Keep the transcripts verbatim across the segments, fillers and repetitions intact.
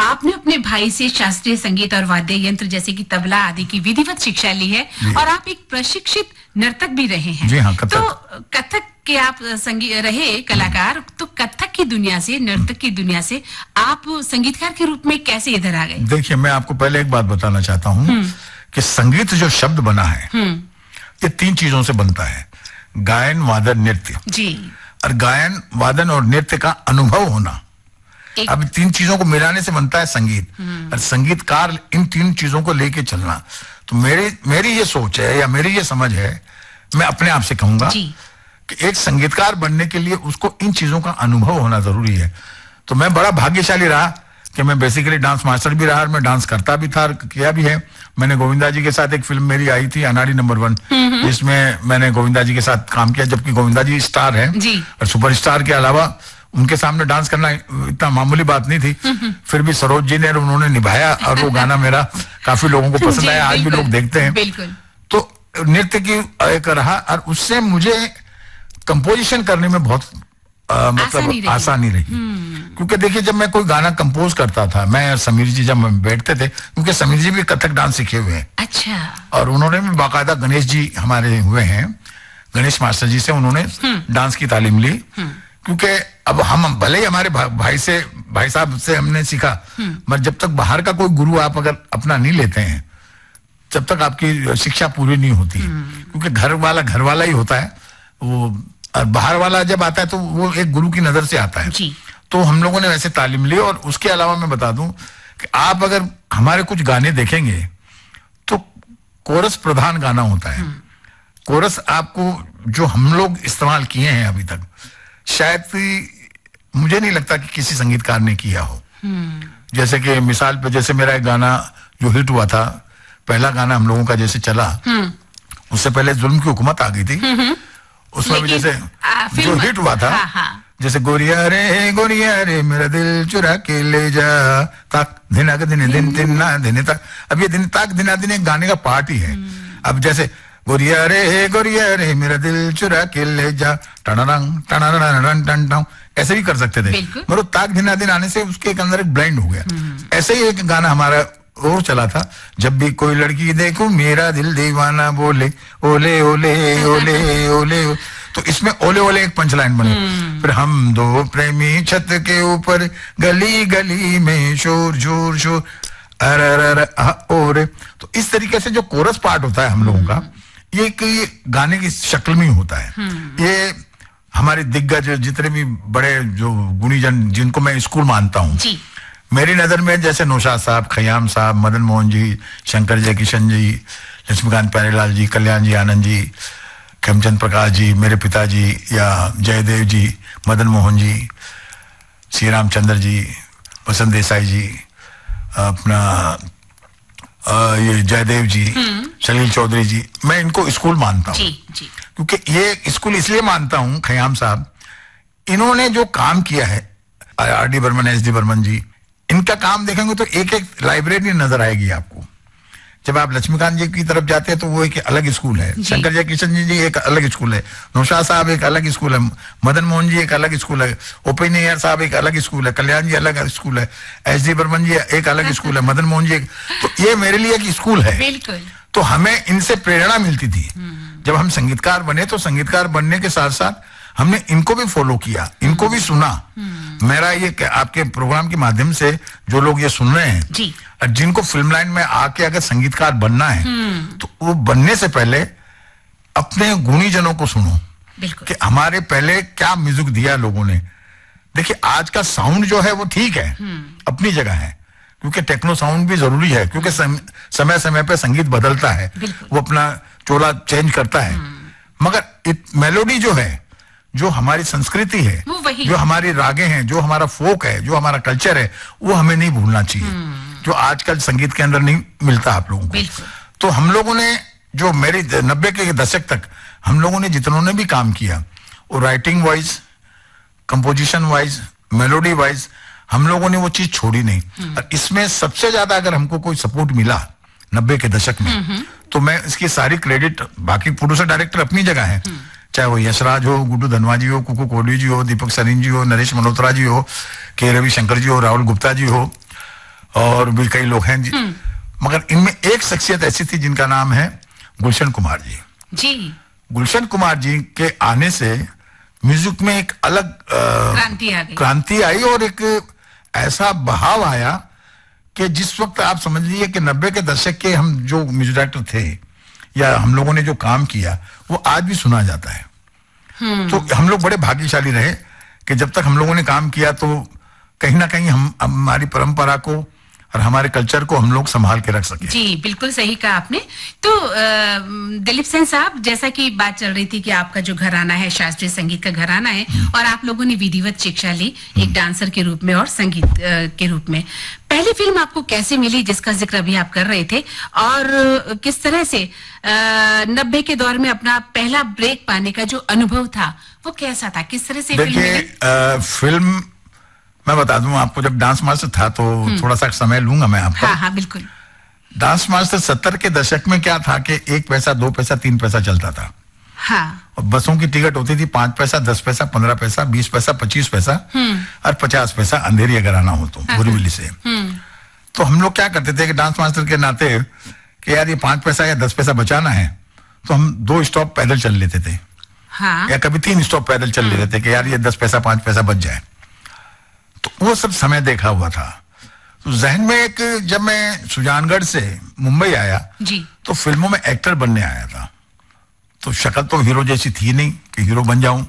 आपने अपने भाई से शास्त्रीय संगीत और वाद्य यंत्र जैसे कि तबला आदि की विधिवत शिक्षा ली है और आप एक प्रशिक्षित नर्तक भी रहे हैं। जी हाँ, कथक। तो कथक के आप संगीत रहे कलाकार, तो कथक की दुनिया से, नर्तक की दुनिया से आप संगीतकार के रूप में कैसे इधर आ गए? देखिए, मैं आपको पहले एक बात बताना चाहता हूँ कि संगीत जो शब्द बना है ये तीन चीजों से बनता है, गायन, वादन, नृत्य। जी। और गायन, वादन और नृत्य का अनुभव होना, अब तीन चीजों को मिलाने से बनता है संगीत। और संगीतकार इन तीन चीजों को लेके चलना, तो मेरी मेरी ये सोच है या मेरी ये समझ है, मैं अपने आप से कहूंगा कि एक संगीतकार बनने के लिए उसको इन चीजों का अनुभव होना जरूरी है। तो मैं बड़ा भाग्यशाली रहा कि मैं बेसिकली डांस मास्टर भी रहा और मैं डांस करता भी था, किया भी है। मैंने गोविंदा जी के साथ एक फिल्म मेरी आई थी अनाड़ी नंबर वन, जिसमें मैंने गोविंदा जी के साथ काम किया, जबकि गोविंदा जी स्टार है और सुपरस्टार के अलावा उनके सामने डांस करना इतना मामूली बात नहीं थी। फिर भी सरोज जी ने उन्होंने निभाया और वो गाना मेरा काफी लोगों को पसंद आया, आज भी लोग देखते हैं। तो नृत्य की एक रहा और उससे मुझे कंपोजिशन करने में बहुत आ, मतलब आसानी रही, क्योंकि देखिए जब मैं कोई गाना कंपोज करता था, मैं और समीर जी जब बैठते थे, क्योंकि समीर जी भी कथक डांस सीखे हुए हैं। अच्छा। और उन्होंने भी बाकायदा गणेश जी हमारे हुए हैं, गणेश मास्टर जी से उन्होंने डांस की तालीम ली। क्योंकि अब हम भले ही हमारे भा, भाई से भाई साहब से हमने सीखा, मगर जब तक बाहर का कोई गुरु आप अगर अपना नहीं लेते हैं, जब तक आपकी शिक्षा पूरी नहीं होती, क्योंकि घर वाला घर वाला ही होता है वो, और बाहर वाला जब आता है तो वो एक गुरु की नजर से आता है। जी। तो हम लोगों ने वैसे तालीम ली। और उसके अलावा मैं बता दूं कि आप अगर हमारे कुछ गाने देखेंगे तो कोरस प्रधान गाना होता है। कोरस आपको जो हम लोग इस्तेमाल किए हैं अभी तक, शायद मुझे नहीं लगता कि किसी संगीतकार ने किया हो। जैसे कि मिसाल पे, जैसे मेरा एक गाना जो हिट हुआ था, पहला गाना हम लोगों का जैसे चला, उससे पहले जुल्म की हुकूमत आ गई थी, उसमें भी जैसे जो हिट हुआ था, हाँ, हाँ। जैसे गोरिया रे गोरिया रे मेरा दिल चुरा के ले जा, ताक दिना के दिन दिन दिन ना दिन तक। अब ये दिन ताक दिना दिन एक गाने का पार्ट ही है। अब जैसे गोरिया रे गोरिया रे मेरा दिल चुरा के ले जा, टनरंग टनरंग टन टन, ऐसे भी कर सकते थे, मगर ताक दिना दिन आने से उसके अंदर एक ब्लाइंड हो गया। ऐसे ही एक गाना हमारा और चला था, जब भी कोई लड़की देखो मेरा दिल दीवाना बोले, ओले ओले ओले ओले। तो इसमें ओले ओले एक पंच लाइन बनी। फिर हम दो प्रेमी छत के ऊपर, गली गली में शोर जोर शोर, अरे ओरे। तो इस तरीके से जो कोरस पार्ट होता है हम लोगों का, ये एक गाने की शक्ल में होता है। ये हमारे दिग्गज जितने भी बड़े जो गुणीजन जिनको मैं स्कूल मानता हूँ, मेरी नजर में जैसे नौशाद साहब, खयाम साहब, मदन मोहन जी, शंकर जय किशन जी, लक्ष्मीकांत प्यारेलाल जी, कल्याण जी आनंद जी, खेमचंद प्रकाश जी, मेरे पिताजी, या जयदेव जी, मदन मोहन जी, श्री रामचंद्र जी, वसंत देसाई जी, अपना आ, ये जयदेव जी, सलील चौधरी जी, मैं इनको स्कूल मानता हूँ। क्योंकि ये स्कूल इसलिए मानता हूँ, खयाम साहब, इन्होंने जो काम किया है, R D Burman, S D Burman जी, इनका काम देखेंगे तो एक एक लाइब्रेरी नजर आएगी आपको। जब आप लक्ष्मीकांत जी की तरफ जाते हैं तो वो एक अलग स्कूल है, शंकर जय किशन जी जी एक अलग स्कूल है, नौशाद साहब एक अलग स्कूल है, मदन मोहन जी एक अलग स्कूल है, ओपी नैयर साहब एक अलग स्कूल है, कल्याण जी अलग स्कूल है, एस डी बर्मन जी एक अलग स्कूल है, मदन मोहन जी एक, तो ये मेरे लिए एक स्कूल है। बिल्कुल। तो हमें इनसे प्रेरणा मिलती थी। जब हम संगीतकार बने तो संगीतकार बनने के साथ साथ हमने इनको भी फॉलो किया, इनको भी सुना। मेरा ये आपके प्रोग्राम के माध्यम से जो लोग ये सुन रहे हैं जी, जिनको फिल्म लाइन में आके अगर संगीतकार बनना है तो वो बनने से पहले अपने गुणीजनों को सुनो कि हमारे पहले क्या म्यूजिक दिया लोगों ने। देखिए आज का साउंड जो है वो ठीक है, अपनी जगह है, क्योंकि टेक्नो साउंड भी जरूरी है, क्योंकि सम, समय समय पे संगीत बदलता है, वो अपना चोला चेंज करता है। मगर मेलोडी जो है, जो हमारी संस्कृति है, जो हमारी रागे हैं, जो हमारा फोक है, जो हमारा कल्चर है, वो हमें नहीं भूलना चाहिए, जो आजकल संगीत के अंदर नहीं मिलता आप लोगों को। तो हम लोगों ने जो मेरी नब्बे के दशक तक हम लोगों ने जितनों ने भी काम किया, वो writing wise, composition wise, melody wise, हम लोगों ने वो चीज छोड़ी नहीं। और इसमें सबसे ज्यादा अगर हमको कोई सपोर्ट मिला नब्बे के दशक में, तो मैं इसकी सारी क्रेडिट, बाकी प्रोड्यूसर डायरेक्टर अपनी जगह है, चाहे वो यशराज हो, गुड्डू धनवा जी हो, कुकू कोहली जी हो, दीपक सरीन जी हो, नरेश मल्होत्रा जी हो, के रविशंकर जी हो, राहुल गुप्ता जी हो, और भी कई लोग हैं जी, मगर इनमें एक शख्सियत ऐसी थी जिनका नाम है गुलशन कुमार जी। जी। गुलशन कुमार जी के आने से म्यूजिक में एक अलग क्रांति आ गई क्रांति आई और एक ऐसा बहाव आया कि जिस वक्त आप समझ लीजिए कि नब्बे के दशक के हम जो म्यूजिक डायरेक्टर थे या हम लोगों ने जो काम किया वो आज भी सुना जाता है। तो हम लोग बड़े भाग्यशाली रहे कि जब तक हम लोगों ने काम किया तो कहीं ना कहीं हम हमारी परंपरा को और हमारे कल्चर को हम लोग संभाल के रख सके। जी बिल्कुल सही कहा आपने। तो दिलीप सेन साहब, जैसा कि बात चल रही थी कि आपका जो घराना है शास्त्रीय संगीत का घराना है और आप लोगों ने विधिवत शिक्षा ली एक डांसर के रूप में और संगीत के रूप में, पहली फिल्म आपको कैसे मिली जिसका जिक्र अभी आप कर रहे थे, और किस तरह से नब्बे के दौर में अपना पहला ब्रेक पाने का जो अनुभव था वो कैसा था, किस तरह से? देखिए फिल्म मैं बता दूं आपको, जब डांस मास्टर था तो थोड़ा सा समय लूंगा मैं आपको। हाँ हाँ बिल्कुल। डांस मास्टर सत्तर के दशक में क्या था कि एक पैसा, दो पैसा, तीन पैसा चलता था। हाँ। और बसों की टिकट होती थी पांच पैसा, दस पैसा, पंद्रह पैसा, बीस पैसा, पच्चीस पैसा और पचास पैसा अंधेरी अगर आना हो तो बोरीवली से। तो हम लोग क्या करते थे कि डांस मास्टर के नाते कि यार ये पांच पैसा या दस पैसा बचाना है तो हम दो स्टॉप पैदल चल लेते थे। हाँ। या कभी तीन स्टॉप पैदल चल लेते थे कि यार ये दस पैसा पांच पैसा बच जाए। तो वो सब समय देखा हुआ था। तो जहन में एक, जब मैं सुजानगढ़ से मुंबई आया जी, तो फिल्मों में एक्टर बनने आया था। तो शक्ल तो हीरो जैसी थी नहीं कि हीरो बन जाऊं,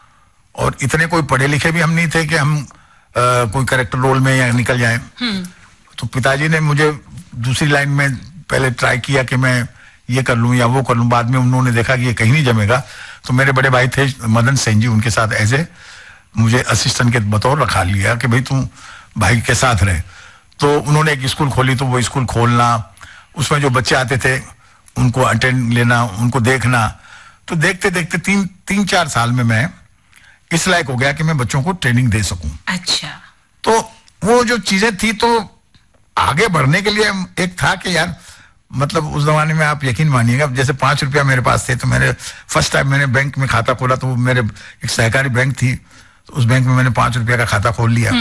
और इतने कोई पढ़े लिखे भी हम नहीं थे कि हम आ, कोई कैरेक्टर रोल में या निकल जाए। तो पिताजी ने मुझे दूसरी लाइन में पहले ट्राई किया कि मैं ये कर लूं या वो कर लूं। बाद में उन्होंने देखा कि ये कहीं नहीं जमेगा, तो मेरे बड़े भाई थे मदन सेन जी, उनके साथ एज ए मुझे असिस्टेंट के बतौर रखा लिया कि भाई तू भाई के साथ रहे। तो उन्होंने एक स्कूल खोली, तो वो स्कूल खोलना, उसमें जो बच्चे आते थे उनको अटेंड लेना, उनको देखना। तो देखते देखते तीन तीन चार साल में मैं इस लायक हो गया कि मैं बच्चों को ट्रेनिंग दे सकूं। अच्छा। तो वो जो चीजें थी, तो आगे बढ़ने के लिए एक था कि यार, मतलब उस जमाने में आप यकीन मानिएगा, जैसे पांच रुपया मेरे पास थे तो मैंने फर्स्ट टाइम मैंने बैंक में खाता खोला, तो मेरे एक सहकारी बैंक थी, तो उस बैंक में मैंने पांच रुपया का खाता खोल लिया।